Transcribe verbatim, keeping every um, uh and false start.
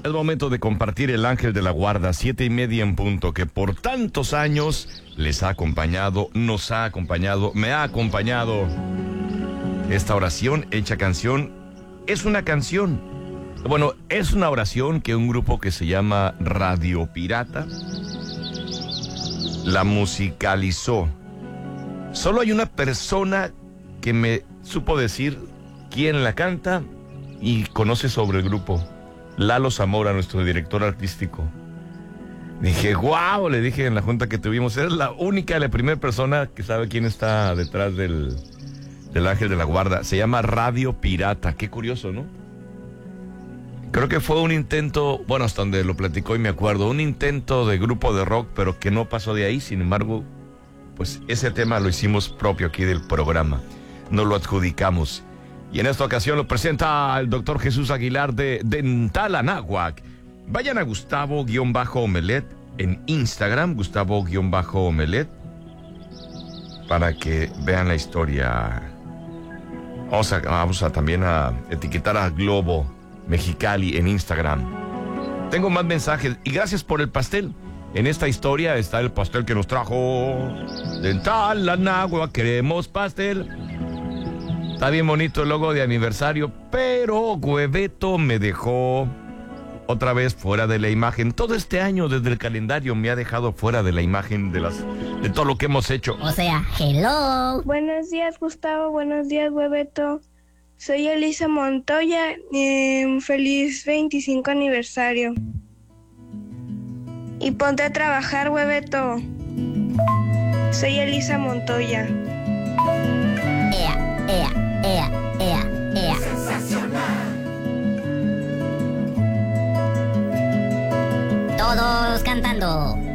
Es momento de compartir el ángel de la guarda, siete y media en punto, que por tantos años les ha acompañado, nos ha acompañado, me ha acompañado. Esta oración hecha canción es una canción. Bueno, es una oración que un grupo que se llama Radio Pirata la musicalizó. Solo hay una persona que me supo decir quién la canta y conoce sobre el grupo. Lalo Zamora, nuestro director artístico. Dije, guau, le dije en la junta que tuvimos, eres la única, la primera persona que sabe quién está detrás del, del ángel de la guarda. Se llama Radio Pirata, qué curioso, ¿no? Creo que fue un intento, bueno, hasta donde lo platicó y me acuerdo, un intento de grupo de rock, pero que no pasó de ahí. Sin embargo, pues ese tema lo hicimos propio aquí del programa, nos lo adjudicamos. Y en esta ocasión lo presenta el doctor Jesús Aguilar de Dental Anáhuac. Vayan a Gustavo-Omelet en Instagram, Gustavo-Omelet, para que vean la historia. Vamos a, vamos a también a etiquetar a Globo Mexicali en Instagram. Tengo más mensajes y gracias por el pastel. En esta historia está el pastel que nos trajo Dental Anáhuac. Queremos pastel. Está bien bonito el logo de aniversario, pero Hueveto me dejó otra vez fuera de la imagen. Todo este año desde el calendario me ha dejado fuera de la imagen de las de todo lo que hemos hecho. O sea, hello. Buenos días, Gustavo. Buenos días, Hueveto. Soy Elisa Montoya. Eh, feliz veinticinco aniversario. Y ponte a trabajar, Hueveto. Soy Elisa Montoya. Ea, ea. Ea, ea, ea. Sensacional. Todos cantando.